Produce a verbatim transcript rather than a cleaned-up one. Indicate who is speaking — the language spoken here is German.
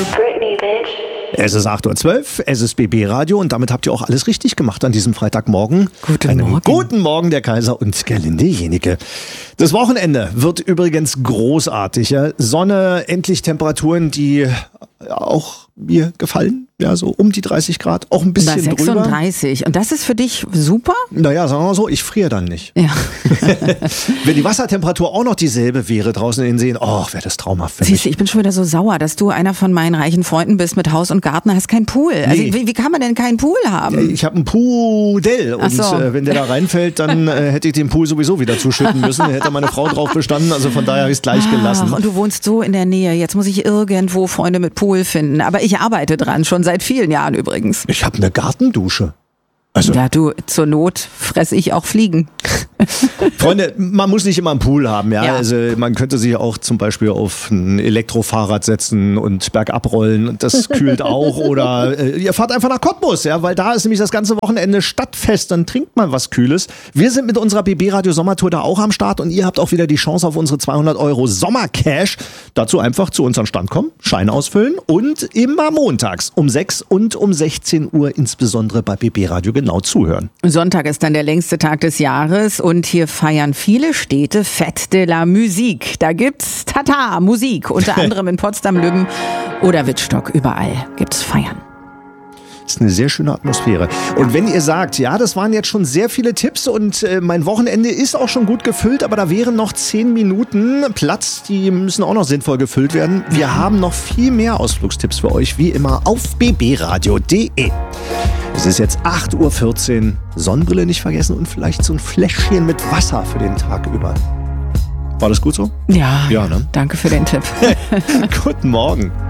Speaker 1: Britney, bitch.
Speaker 2: Es ist acht Uhr zwölf, es ist B B Radio und damit habt ihr auch alles richtig gemacht an diesem Freitagmorgen.
Speaker 3: Guten
Speaker 2: Einen
Speaker 3: Morgen.
Speaker 2: Guten Morgen, der Kaiser und Gerlinde Jenike. Das Wochenende wird übrigens großartig. Ja? Sonne, endlich Temperaturen, die auch mir gefallen. Ja, so um die dreißig Grad, auch ein bisschen drüber.
Speaker 3: sechsunddreißig. Und das ist für dich super?
Speaker 2: Naja, sagen wir mal so, ich friere dann nicht.
Speaker 3: Ja.
Speaker 2: Wenn die Wassertemperatur auch noch dieselbe wäre draußen in den Seen, oh, wäre das traumhaft für
Speaker 3: Siehst du,
Speaker 2: mich.
Speaker 3: ich bin schon wieder so sauer, dass du einer von meinen reichen Freunden bist mit Haus und Garten, hast keinen Pool. Also
Speaker 2: Nee.
Speaker 3: wie, wie kann man denn keinen Pool haben?
Speaker 2: Ich habe einen Pudel und
Speaker 3: Ach so.
Speaker 2: äh, wenn der da reinfällt, dann äh, hätte ich den Pool sowieso wieder zuschütten müssen. Da hätte meine Frau drauf bestanden, also von daher habe ich es gleich gelassen.
Speaker 3: Ach, und du wohnst so in der Nähe. Jetzt muss ich irgendwo Freunde mit Pool finden. Aber ich arbeite dran, schon seit vielen Jahren übrigens.
Speaker 2: Ich habe eine Gartendusche. Also,
Speaker 3: Ja, du, zur Not fresse ich auch Fliegen.
Speaker 2: Freunde, man muss nicht immer einen Pool haben. Ja?
Speaker 3: Ja.
Speaker 2: Also man könnte sich auch zum Beispiel auf ein Elektrofahrrad setzen und bergab rollen. Das kühlt auch. Oder äh, ihr fahrt einfach nach Cottbus, ja? Weil da ist nämlich das ganze Wochenende Stadtfest. Dann trinkt man was Kühles. Wir sind mit unserer B B Radio Sommertour da auch am Start und ihr habt auch wieder die Chance auf unsere zweihundert Euro Sommercash. Dazu einfach zu uns an den Stand kommen, Schein ausfüllen und immer montags um sechs und um sechzehn Uhr insbesondere bei B B Radio genau zuhören.
Speaker 3: Sonntag ist dann der längste Tag des Jahres und hier feiern viele Städte Fête de la Musique. Da gibt's Tata, Musik, unter anderem in Potsdam, Lübben oder Wittstock. Überall gibt's Feiern.
Speaker 2: Das ist eine sehr schöne Atmosphäre. Und wenn ihr sagt, ja, das waren jetzt schon sehr viele Tipps und äh, mein Wochenende ist auch schon gut gefüllt, aber da wären noch zehn Minuten Platz, die müssen auch noch sinnvoll gefüllt werden. Wir haben noch viel mehr Ausflugstipps für euch, wie immer auf b b radio punkt d e. Es ist jetzt acht Uhr vierzehn, Sonnenbrille nicht vergessen und vielleicht so ein Fläschchen mit Wasser für den Tag über. War das gut so?
Speaker 3: Ja,
Speaker 2: Ja, ne?
Speaker 3: danke für den Tipp.
Speaker 2: Guten Morgen.